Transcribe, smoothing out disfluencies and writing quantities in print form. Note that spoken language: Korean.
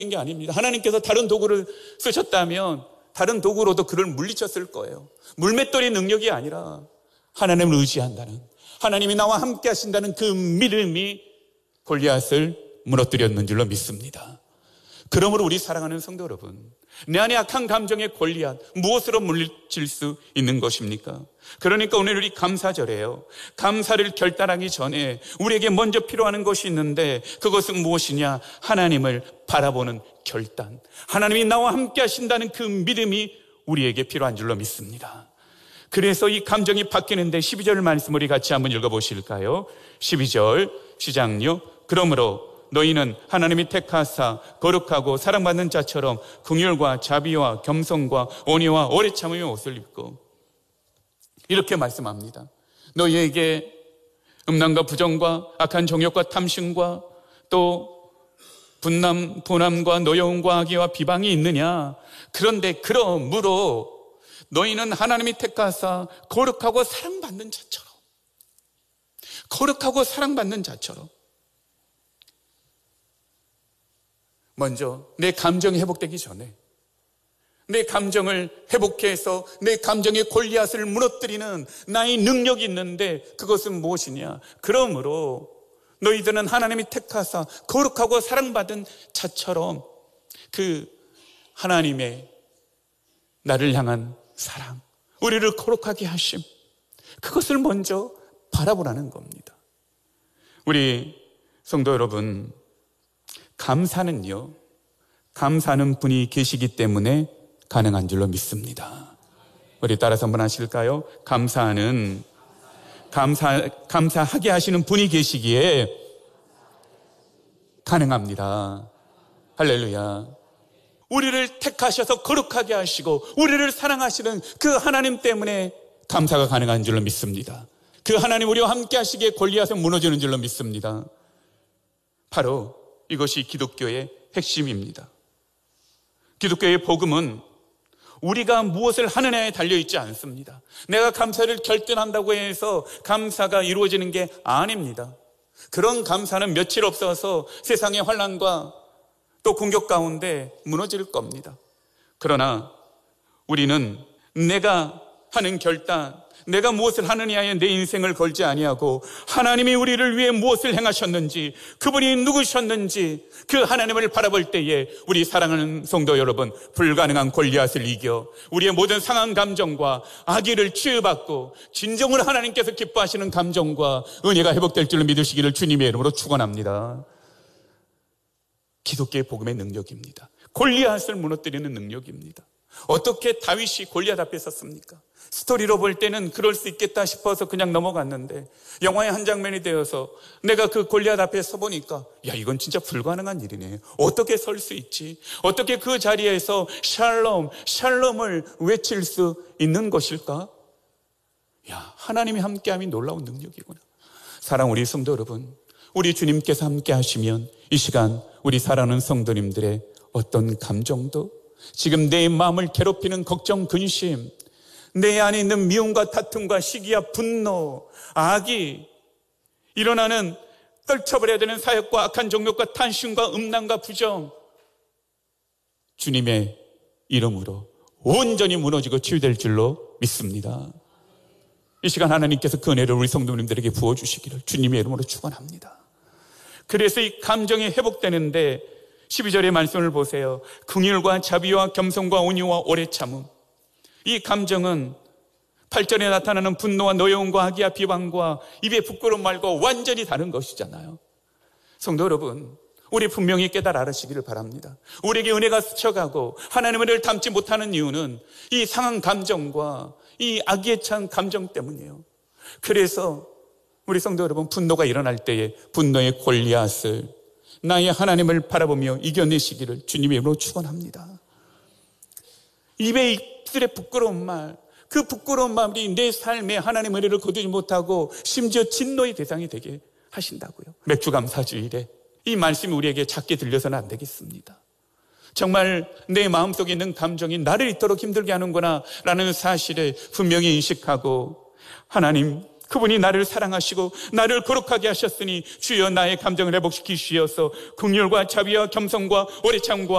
게 아닙니다. 하나님께서 다른 도구를 쓰셨다면 다른 도구로도 그를 물리쳤을 거예요. 물맷돌이 능력이 아니라 하나님을 의지한다는, 하나님이 나와 함께 하신다는 그 믿음이 골리앗을 무너뜨렸는 줄로 믿습니다. 그러므로 우리 사랑하는 성도 여러분, 내 안에 악한 감정의 골리앗, 무엇으로 물리칠 수 있는 것입니까? 그러니까 오늘 우리 감사절이에요. 감사를 결단하기 전에 우리에게 먼저 필요한 것이 있는데 그것은 무엇이냐? 하나님을 바라보는 결단. 하나님이 나와 함께 하신다는 그 믿음이 우리에게 필요한 줄로 믿습니다. 그래서 이 감정이 바뀌는데 12절 말씀 우리 같이 한번 읽어보실까요? 12절 시작요. 그러므로 너희는 하나님이 택하사 거룩하고 사랑받는 자처럼 긍휼과 자비와 겸손과 온유와 오래 참음의 옷을 입고, 이렇게 말씀합니다. 너희에게 음란과 부정과 악한 정욕과 탐심과 또 분남과 노여움과 악의와 비방이 있느냐? 그런데 그러므로 너희는 하나님이 택하사 거룩하고 사랑받는 자처럼, 거룩하고 사랑받는 자처럼. 먼저 내 감정이 회복되기 전에 내 감정을 회복해서 내 감정의 골리앗을 무너뜨리는 나의 능력이 있는데 그것은 무엇이냐? 그러므로 너희들은 하나님이 택하사 거룩하고 사랑받은 자처럼, 그 하나님의 나를 향한 사랑, 우리를 거룩하게 하심, 그것을 먼저 바라보라는 겁니다. 우리 성도 여러분, 감사는요, 감사하는 분이 계시기 때문에 가능한 줄로 믿습니다. 우리 따라서 한번 하실까요? 감사하게 하시는 분이 계시기에 가능합니다. 할렐루야. 우리를 택하셔서 거룩하게 하시고 우리를 사랑하시는 그 하나님 때문에 감사가 가능한 줄로 믿습니다. 그 하나님 우리와 함께 하시기에 골리앗은 무너지는 줄로 믿습니다. 바로 이것이 기독교의 핵심입니다. 기독교의 복음은 우리가 무엇을 하느냐에 달려있지 않습니다. 내가 감사를 결단한다고 해서 감사가 이루어지는 게 아닙니다. 그런 감사는 며칠 없어서 세상의 환난과 또 공격 가운데 무너질 겁니다. 그러나 우리는 내가 하는 결단, 내가 무엇을 하느냐에 내 인생을 걸지 아니하고 하나님이 우리를 위해 무엇을 행하셨는지, 그분이 누구셨는지 그 하나님을 바라볼 때에 우리 사랑하는 성도 여러분, 불가능한 골리앗을 이겨 우리의 모든 상한 감정과 악의를 치유받고 진정으로 하나님께서 기뻐하시는 감정과 은혜가 회복될 줄로 믿으시기를 주님의 이름으로 축원합니다. 기독교의 복음의 능력입니다. 골리앗을 무너뜨리는 능력입니다. 어떻게 다윗이 골리앗 앞에 섰습니까? 스토리로 볼 때는 그럴 수 있겠다 싶어서 그냥 넘어갔는데 영화의 한 장면이 되어서 내가 그 골리앗 앞에 서보니까 야, 이건 진짜 불가능한 일이네. 어떻게 설 수 있지? 어떻게 그 자리에서 샬롬을 외칠 수 있는 것일까? 야, 하나님이 함께함이 놀라운 능력이구나. 사랑 우리 성도 여러분, 우리 주님께서 함께 하시면 이 시간 우리 사랑하는 성도님들의 어떤 감정도, 지금 내 마음을 괴롭히는 걱정, 근심, 내 안에 있는 미움과 다툼과 시기와 분노, 악이 일어나는 떨쳐버려야 되는 사역과 악한 정욕과 탐심과 음란과 부정, 주님의 이름으로 온전히 무너지고 치유될 줄로 믿습니다. 이 시간 하나님께서 그 은혜를 우리 성도님들에게 부어주시기를 주님의 이름으로 축원합니다. 그래서 이 감정이 회복되는데 12절의 말씀을 보세요. 긍휼과 자비와 겸손과 온유와 오래 참음. 이 감정은 8절에 나타나는 분노와 노여움과 악의와 비방과 입의 부끄러운 말과 완전히 다른 것이잖아요. 성도 여러분, 우리 분명히 깨달아 알으시기를 바랍니다. 우리에게 은혜가 스쳐가고 하나님의 은혜를 담지 못하는 이유는 이 상한 감정과 이 악의에 찬 감정 때문이에요. 그래서 우리 성도 여러분, 분노가 일어날 때에 분노의 골리앗을 나의 하나님을 바라보며 이겨내시기를 주님의 이름으로 축원합니다. 입술의 부끄러운 말, 그 부끄러운 말이 내 삶에 하나님의 은혜를 거두지 못하고 심지어 진노의 대상이 되게 하신다고요. 맥주감사주일에 이 말씀이 우리에게 작게 들려서는 안 되겠습니다. 정말 내 마음속에 있는 감정이 나를 이토록 힘들게 하는구나 라는 사실을 분명히 인식하고 하나님 그분이 나를 사랑하시고 나를 거룩하게 하셨으니 주여 나의 감정을 회복시키시어서 긍휼과 자비와 겸손과 오래 참과